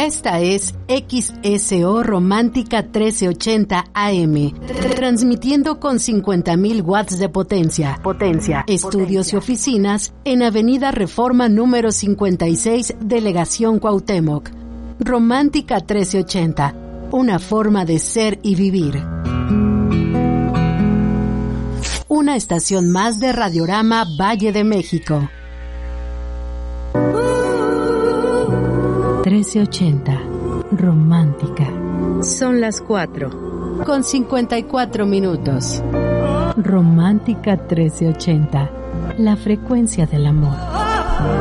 Esta es XSO Romántica 1380 AM, transmitiendo con 50.000 watts de potencia. Estudios y oficinas en Avenida Reforma número 56, Delegación Cuauhtémoc. Romántica 1380, una forma de ser y vivir. Una estación más de Radiorama Valle de México. 1380, romántica. Son las 4, con 54 minutos. Romántica 1380, la frecuencia del amor.